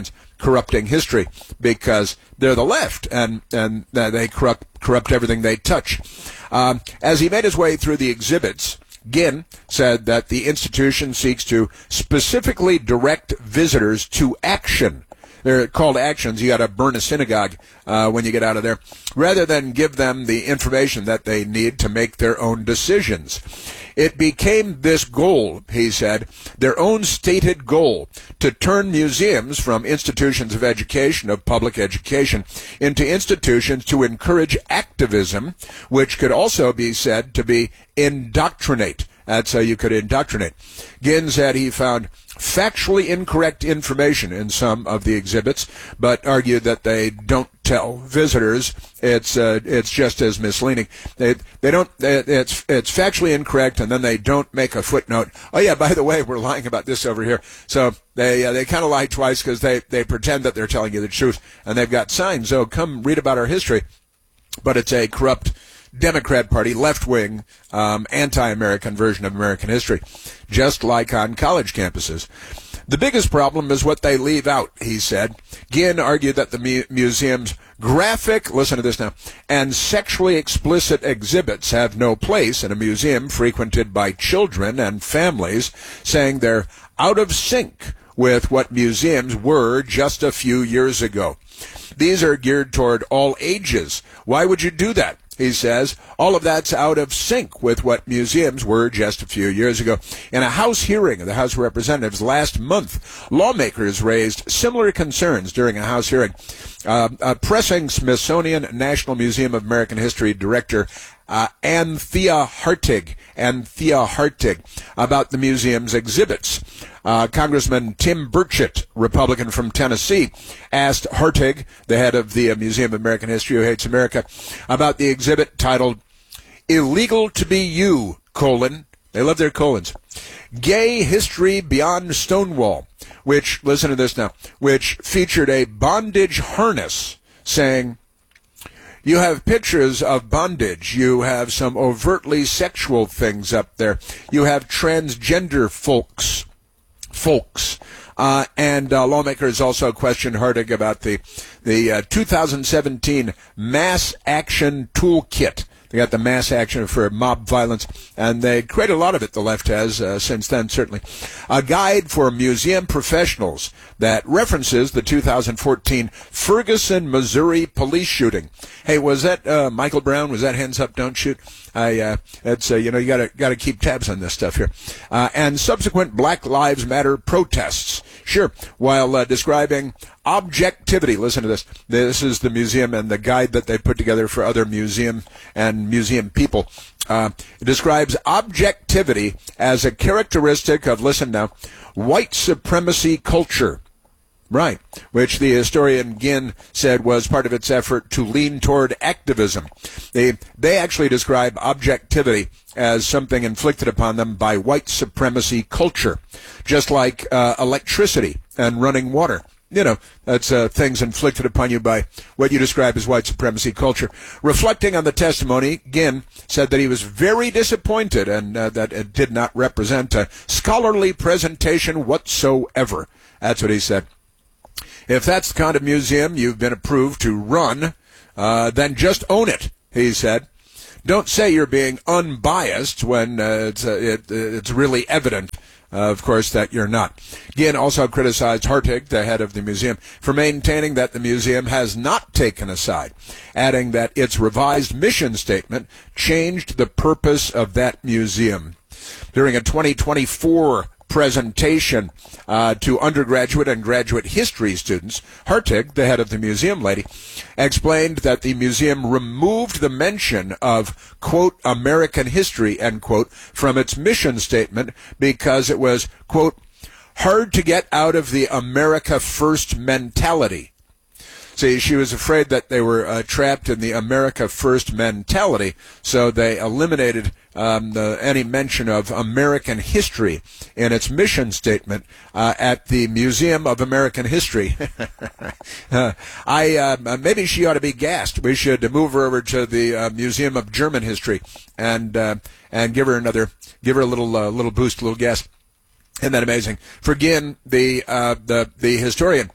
corrupting history because they're the left and, and uh, they corrupt, corrupt everything they touch. Um, as he made his way through the exhibits, Ginn said that the institution seeks to specifically direct visitors to action. They're called actions. You got to burn a synagogue uh, when you get out of there, rather than give them the information that they need to make their own decisions. It became this goal, he said, their own stated goal, to turn museums from institutions of education, of public education, into institutions to encourage activism, which could also be said to be indoctrinate. That's how you could indoctrinate. Ginn said he found factually incorrect information in some of the exhibits, but argued that they don't tell visitors. It's uh, it's just as misleading. They they don't. It's it's factually incorrect, and then they don't make a footnote. Oh yeah, by the way, we're lying about this over here. So they uh, they kind of lie twice because they they pretend that they're telling you the truth, and they've got signs. So come read about our history, but it's a corrupt Democrat Party, left-wing, um, anti-American version of American history, just like on college campuses. The biggest problem is what they leave out, he said. Ginn argued that the mu- museum's graphic, listen to this now, and sexually explicit exhibits have no place in a museum frequented by children and families, saying they're out of sync with what museums were just a few years ago. These are geared toward all ages. Why would you do that? He says, all of that's out of sync with what museums were just a few years ago. In a House hearing of the House of Representatives last month, lawmakers raised similar concerns during a House hearing, uh, uh, pressing Smithsonian National Museum of American History Director uh, Anthea Hartig, Anthea Hartig, about the museum's exhibits. Uh, Congressman Tim Burchett, Republican from Tennessee, asked Hartig, the head of the uh, Museum of American History Who Hates America, about the exhibit titled Illegal to Be You, colon, they love their colons, Gay History Beyond Stonewall, which, listen to this now, which featured a bondage harness, saying, you have pictures of bondage. You have some overtly sexual things up there. You have transgender folks. Folks. Uh, and uh, lawmakers also questioned Hartig about the the uh, two thousand seventeen Mass Action Toolkit. They got the mass action for mob violence, and they created a lot of it, the left has, uh, since then, certainly. A guide for museum professionals that references the two thousand fourteen Ferguson, Missouri police shooting. Hey, was that uh, Michael Brown? Was that Hands Up, Don't Shoot? I, uh, it's, uh, you know, you gotta, gotta keep tabs on this stuff here. Uh, and subsequent Black Lives Matter protests. Sure, while uh, describing objectivity. Listen to this. This is the museum and the guide that they put together for other museum and museum people. Uh, it describes objectivity as a characteristic of, listen now, white supremacy culture. Right, which the historian Ginn said was part of its effort to lean toward activism. They they actually describe objectivity as something inflicted upon them by white supremacy culture, just like uh, electricity and running water. You know, that's uh, things inflicted upon you by what you describe as white supremacy culture. Reflecting on the testimony, Ginn said that he was very disappointed and uh, that it did not represent a scholarly presentation whatsoever. That's what he said. If that's the kind of museum you've been approved to run, uh, then just own it, he said. Don't say you're being unbiased when uh, it's, uh, it, it's really evident, uh, of course, that you're not. Ginn also criticized Hartig, the head of the museum, for maintaining that the museum has not taken a side, adding that its revised mission statement changed the purpose of that museum. During a twenty twenty-four presentation uh, to undergraduate and graduate history students, Hartig, the head of the museum lady, explained that the museum removed the mention of, quote, American history, end quote, from its mission statement because it was, quote, hard to get out of the America First mentality. See, she was afraid that they were uh, trapped in the America First mentality, so they eliminated um, the, any mention of American history in its mission statement uh, at the Museum of American History. uh, I uh, maybe she ought to be gassed. We should move her over to the uh, Museum of German History and uh, and give her another, give her a little uh, little boost, a little gas. Isn't that amazing? For Ginn, the uh, the the historian.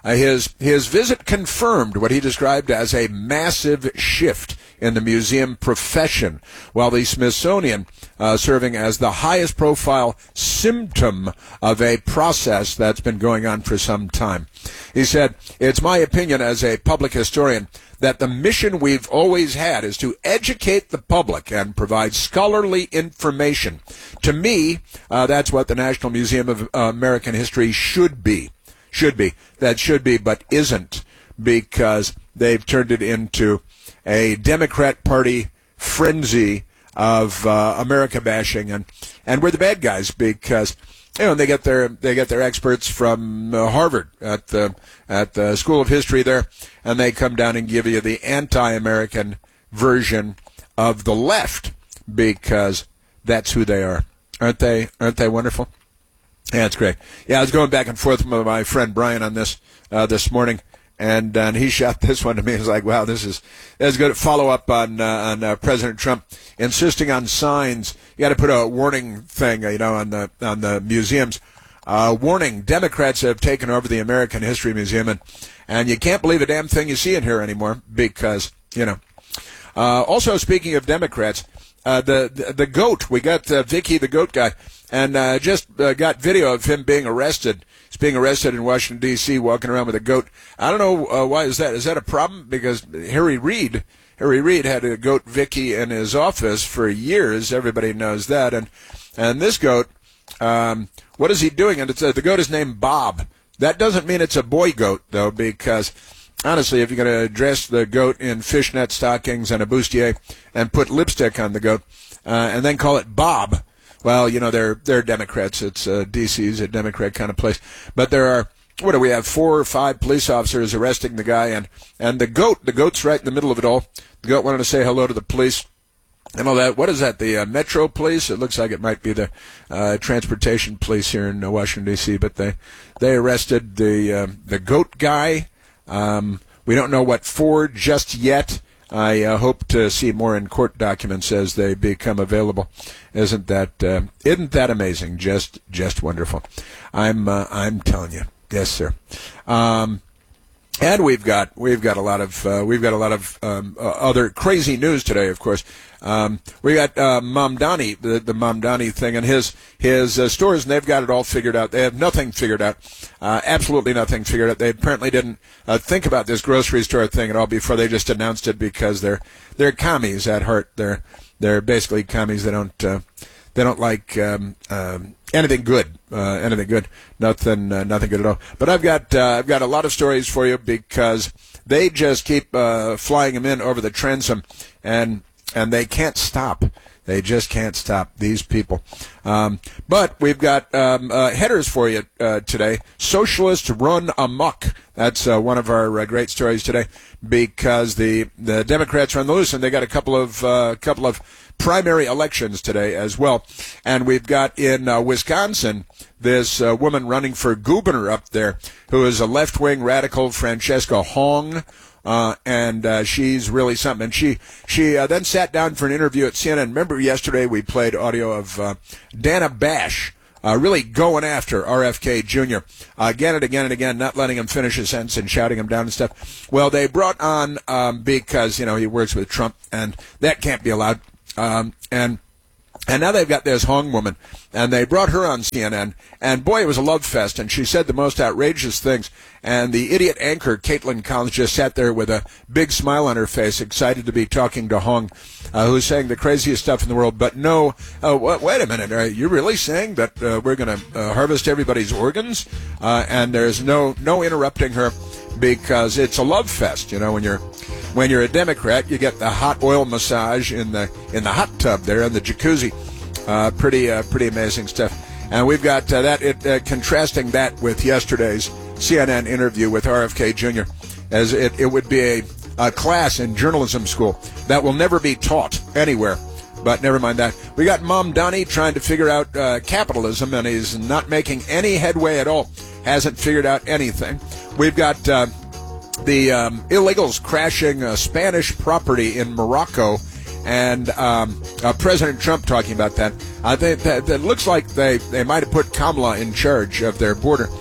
Uh, his his visit confirmed what he described as a massive shift in the museum profession, while the Smithsonian uh, serving as the highest profile symptom of a process that's been going on for some time. He said, "It's my opinion as a public historian that the mission we've always had is to educate the public and provide scholarly information. To me, uh, that's what the National Museum of uh, American History should be. Should be. That should be, but isn't, because they've turned it into a Democrat Party frenzy of uh, America bashing, and and we're the bad guys because you know they get their they get their experts from uh, Harvard at the at the School of History there, and they come down and give you the anti-American version of the left because that's who they are. Aren't they? Aren't they wonderful? Yeah, it's great. Yeah, I was going back and forth with my friend Brian on this uh, this morning. And, uh, and he shot this one to me. He was like, wow, this is, that's good. Follow up on, uh, on, uh, President Trump insisting on signs. You got to put a warning thing, you know, on the, on the museums. Uh, warning, Democrats have taken over the American History Museum, and, and you can't believe a damn thing you see in here anymore because, you know. Uh, also, speaking of Democrats, uh, the, the, the goat, we got, uh, Vicky, the goat guy, and, uh, just, uh, got video of him being arrested. He's being arrested in Washington, D C, walking around with a goat. I don't know uh, why is that. Is that a problem? Because Harry Reid, Harry Reid had a goat Vicky in his office for years. Everybody knows that. And and this goat, um, what is he doing? And it's, uh, the goat is named Bob. That doesn't mean it's a boy goat, though, because honestly, if you're going to dress the goat in fishnet stockings and a bustier and put lipstick on the goat uh, and then call it Bob, well, you know, they're they're Democrats. It's uh, D C's a Democrat kind of place. But there are, what do we have, four or five police officers arresting the guy. And, and the goat, the goat's right in the middle of it all. The goat wanted to say hello to the police and all that. What is that, the uh, Metro Police? It looks like it might be the uh, Transportation Police here in uh, Washington, D C. But they, they arrested the, uh, the goat guy. Um, we don't know what for just yet. I uh, hope to see more in court documents as they become available. Isn't that uh, isn't that amazing? Just just wonderful. I'm uh, I'm telling you, yes, sir. Um, and we've got we've got a lot of uh, we've got a lot of um, uh, other crazy news today. Of course, um, we got uh, Mamdani, the, the Mamdani thing, and his his uh, stores, and they've got it all figured out. They have nothing figured out, uh, absolutely nothing figured out. They apparently didn't uh, think about this grocery store thing at all before they just announced it because they're they're commies at heart. They're they're basically commies. They don't uh, they don't like um, um, anything good, uh, anything good, nothing uh, nothing good at all. But I've got uh, I've got a lot of stories for you because they just keep uh, flying them in over the transom, and and they can't stop. They just can't stop, these people. Um, but we've got um, uh, headers for you uh, today. Socialists run amok. That's uh, one of our uh, great stories today because the the Democrats are on the loose, and they got a couple of uh, couple of primary elections today as well. And we've got in uh, Wisconsin this uh, woman running for governor up there who is a left-wing radical, Francesca Hong. Uh, and, uh, she's really something. And she, she, uh, then sat down for an interview at C N N. Remember yesterday we played audio of, uh, Dana Bash, uh, really going after R F K Junior Uh, again and again and again, not letting him finish a sentence and shouting him down and stuff. Well, they brought on, um, because, you know, he works with Trump and that can't be allowed. Um, and, And now they've got this Hong woman, and they brought her on C N N, and boy, it was a love fest, and she said the most outrageous things, and the idiot anchor, Caitlin Collins, just sat there with a big smile on her face, excited to be talking to Hong, uh, who's saying the craziest stuff in the world, but no, uh, wait, wait a minute, are you really saying that uh, we're going to uh, harvest everybody's organs? Uh, and there's no, no interrupting her, because it's a love fest, you know, when you're When you're a Democrat, you get the hot oil massage in the in the hot tub there in the jacuzzi. Uh, pretty uh, pretty amazing stuff. And we've got uh, that it, uh, contrasting that with yesterday's C N N interview with R F K Junior as it, it would be a, a class in journalism school that will never be taught anywhere. But never mind that. We got Mamdani trying to figure out uh, capitalism, and he's not making any headway at all. Hasn't figured out anything. We've got Uh, The um, illegals crashing uh, Spanish property in Morocco, and um, uh, President Trump talking about that. I think that, that looks like they, they might have put Kamala in charge of their border,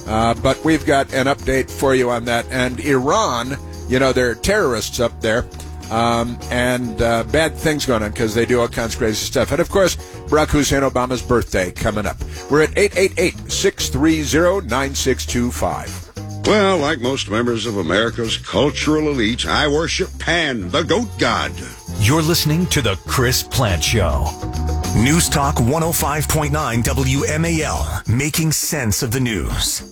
Uh, but we've got an update for you on that. And Iran, you know, there are terrorists up there. Um, and uh, bad things going on because they do all kinds of crazy stuff. And, of course, Barack Hussein Obama's birthday coming up. We're at eight eight eight, six three zero, nine six two five. Well, like most members of America's cultural elite, I worship Pan, the goat god. You're listening to The Chris Plant Show. News Talk one oh five point nine W M A L, making sense of the news.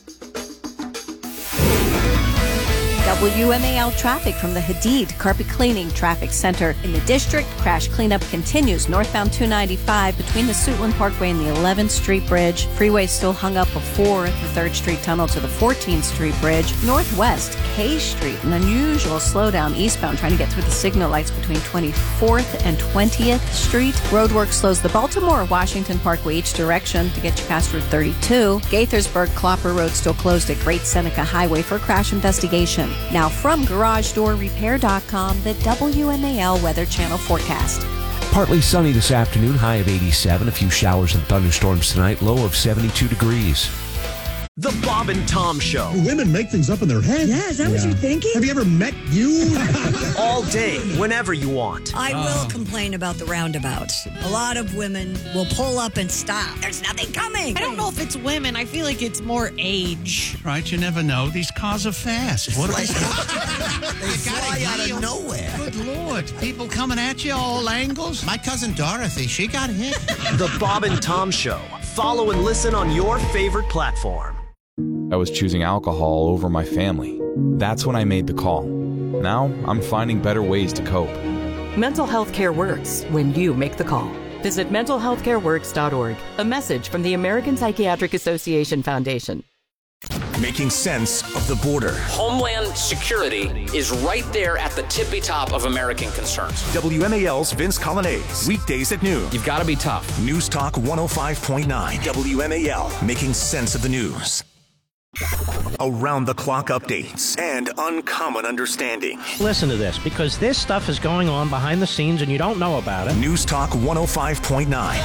W M A L traffic from the Hadid Carpet Cleaning Traffic Center in the district. Crash cleanup continues northbound two ninety-five between the Suitland Parkway and the eleventh Street Bridge. Freeway still hung up before the third Street Tunnel to the fourteenth Street Bridge. Northwest K Street, an unusual slowdown eastbound trying to get through the signal lights between twenty-fourth and twentieth Street. Roadwork slows the Baltimore-Washington Parkway each direction to get you past Route thirty-two. Gaithersburg-Clopper Road still closed at Great Seneca Highway for a crash investigation. Now from Garage Door Repair dot com, the W M A L Weather Channel forecast. Partly sunny this afternoon, high of eighty-seven. A few showers and thunderstorms tonight, low of seventy-two degrees. The Bob and Tom Show. Women make things up in their head. Yeah, is that yeah. what you're thinking? Have you ever met you? All day, whenever you want. I will complain about the roundabouts. A lot of women will pull up and stop. There's nothing coming. I don't know if it's women. I feel like it's more age. Right, you never know. These cars are fast. What are they? They fly out of nowhere. Good Lord. People coming at you all angles. My cousin Dorothy, she got hit. The Bob and Tom Show. Follow and listen on your favorite platform. I was choosing alcohol over my family. That's when I made the call. Now I'm finding better ways to cope. Mental health care works when you make the call. Visit mental health care works dot org. A message from the American Psychiatric Association Foundation. Making sense of the border. Homeland security is right there at the tippy top of American concerns. W M A L's Vince Colonnese, weekdays at noon. You've got to be tough. News Talk one oh five point nine W M A L, making sense of the news. Around the clock updates and uncommon understanding. Listen to this, because this stuff is going on behind the scenes and you don't know about it. News Talk one oh five point nine.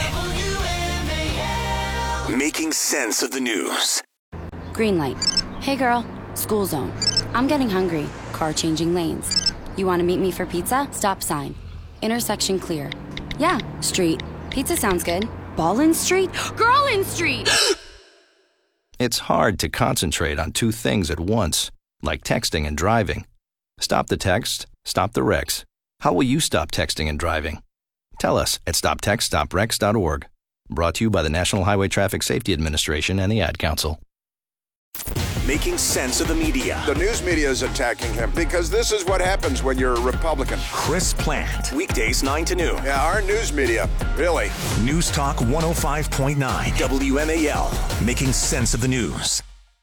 Making sense of the news. Green light. Hey girl, school zone. I'm getting hungry. Car changing lanes. You want to meet me for pizza? Stop sign. Intersection clear. Yeah, street. Pizza sounds good. Ballin Street? Girlin Street! It's hard to concentrate on two things at once, like texting and driving. Stop the text, stop the wrecks. How will you stop texting and driving? Tell us at stop text stop wrecks dot org. Brought to you by the National Highway Traffic Safety Administration and the Ad Council. Making sense of the media. The news media is attacking him because this is what happens when you're a Republican. Chris Plant, weekdays nine to noon. Yeah, our news media, really. News Talk one oh five point nine W M A L, making sense of the news.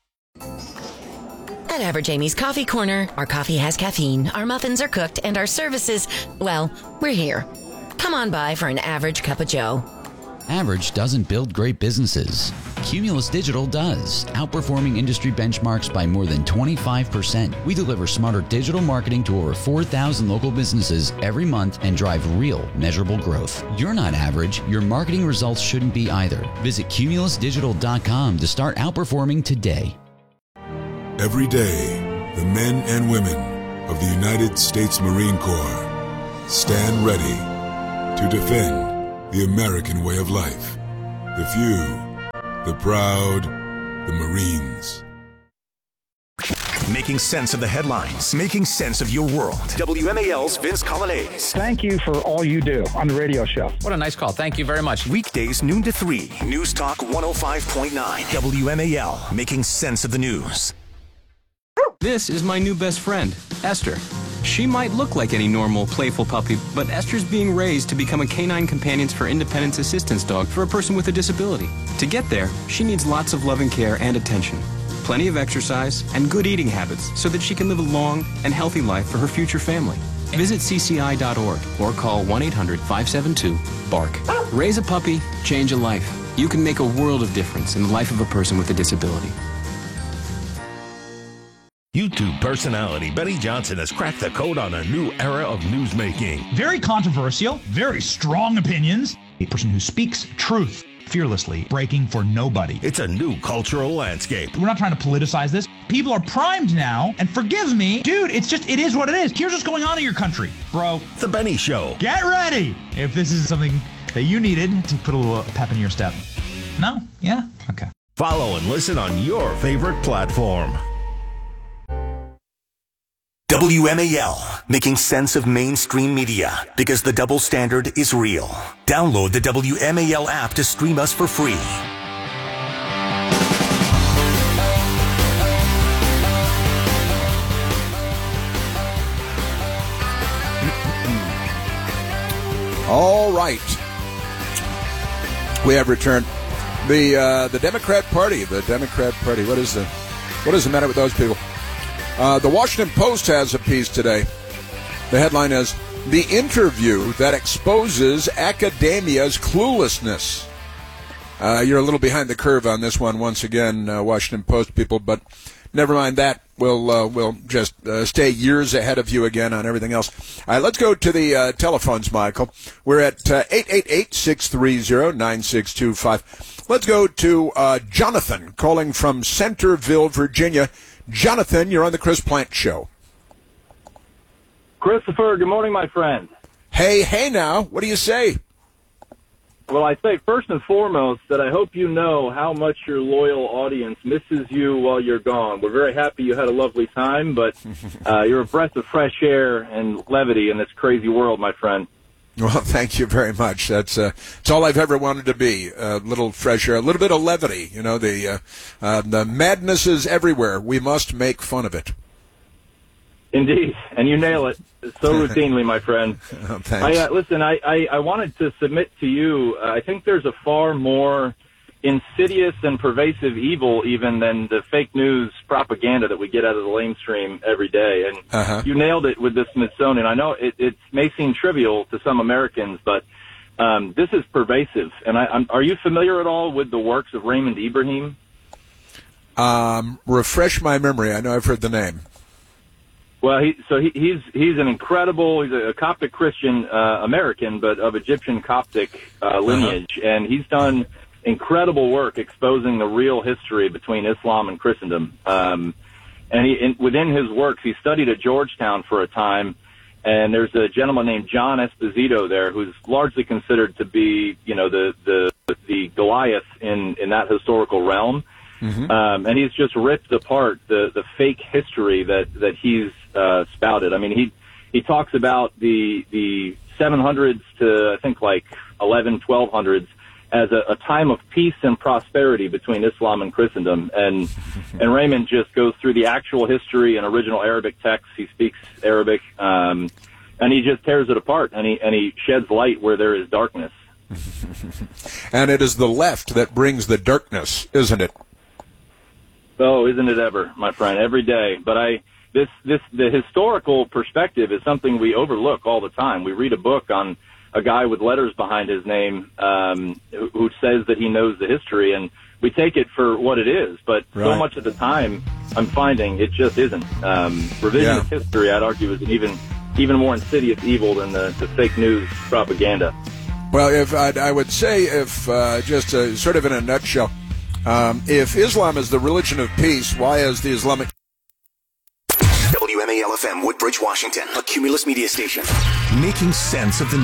At Average Amy's Coffee Corner, our coffee has caffeine, our muffins are cooked, and our services, well, we're here. Come on by for an average cup of joe. Average doesn't build great businesses. Cumulus Digital does, outperforming industry benchmarks by more than twenty-five percent. We deliver smarter digital marketing to over four thousand local businesses every month and drive real, measurable growth. You're not average. Your marketing results shouldn't be either. Visit cumulus digital dot com to start outperforming today. Every day, the men and women of the United States Marine Corps stand ready to defend the American way of life. The few, the proud, the Marines. Making sense of the headlines, making sense of your world. W M A L's Vince Colonnese. Thank you for all you do on the radio show. What a nice call. Thank you very much. Weekdays noon to three. News Talk one oh five point nine W M A L, making sense of the news. This is my new best friend, Esther. She might look like any normal, playful puppy, but Esther's being raised to become a canine companions for independence assistance dog for a person with a disability. To get there, she needs lots of loving care and attention, plenty of exercise, and good eating habits so that she can live a long and healthy life for her future family. Visit C C I dot org or call one eight hundred five seven two bark. Raise a puppy, change a life. You can make a world of difference in the life of a person with a disability. YouTube personality Benny Johnson has cracked the code on a new era of newsmaking. Very controversial, very strong opinions, a person who speaks truth. fearlessly, breaking for nobody. It's a new cultural landscape. We're not trying to politicize this. People are primed now, and forgive me, dude, it's just, it is what it is. Here's what's going on in your country, bro. The Benny Show. Get ready if this is something that you needed to put a little pep in your step. No? Yeah? Okay. Follow and listen on your favorite platform. W M A L, making sense of mainstream media because the double standard is real. Download the W M A L app to stream us for free. All right. We have returned. The uh, the Democrat Party, the Democrat Party. What is the what is the matter with those people? Uh, the Washington Post has a piece today. The headline is "The Interview That Exposes Academia's Cluelessness." Uh, you're a little behind the curve on this one, once again, uh, Washington Post people, but never mind that. We'll uh, we'll just uh, stay years ahead of you again on everything else. All right, let's go to the uh, telephones, Michael. We're at uh, eight eight eight, six three zero, nine six two five. Let's go to uh, Jonathan calling from Centerville, Virginia. Jonathan, you're on the Chris Plant Show. Christopher, good morning, my friend. Hey, hey now. What do you say? Well, I say first and foremost that I hope you know how much your loyal audience misses you while you're gone. We're very happy you had a lovely time, but uh, you're a breath of fresh air and levity in this crazy world, my friend. Well, thank you very much. That's uh, it's all I've ever wanted to be. A little fresh air, a little bit of levity. You know, the uh, uh, the madness is everywhere. We must make fun of it. Indeed, and you nail it so routinely, my friend. Oh, thanks. I, uh, listen, I, I, I wanted to submit to you, uh, I think there's a far more insidious and pervasive evil even than the fake news propaganda that we get out of the lamestream every day. And uh-huh. you nailed it with the Smithsonian. I know it, it may seem trivial to some Americans, but um, this is pervasive. And I, I'm, are you familiar at all with the works of Raymond Ibrahim? Um, refresh my memory. I know I've heard the name. Well, he, so he, he's he's an incredible, he's a Coptic Christian uh, American, but of Egyptian Coptic uh, lineage, uh-huh. and he's done incredible work exposing the real history between Islam and Christendom. Um, and he, in, within his works, he studied at Georgetown for a time, and there's a gentleman named John Esposito there who's largely considered to be, you know, the the, the Goliath in, in that historical realm. Mm-hmm. Um, and he's just ripped apart the, the fake history that, that he's uh, spouted. I mean, he he talks about the the seven hundreds to, I think, like eleven, twelve hundreds as a, a time of peace and prosperity between Islam and Christendom. And and Raymond just goes through the actual history and original Arabic texts. He speaks Arabic, um, and he just tears it apart, and he, and he sheds light where there is darkness. And it is the left that brings the darkness, isn't it? Oh, isn't it ever, my friend? Every day. But I, this, this, the historical perspective is something we overlook all the time. We read a book on a guy with letters behind his name um, who, who says that he knows the history, and we take it for what it is. But right. so much of the time, I'm finding it just isn't. Um, revisionist yeah. history, I'd argue, is an even even more insidious evil than the, the fake news propaganda. Well, if I'd, I would say, if uh, just uh, sort of in a nutshell. Um, if Islam is the religion of peace, why is the Islamic... W M A L F M, Woodbridge, Washington, a Cumulus media station. Making sense of the news.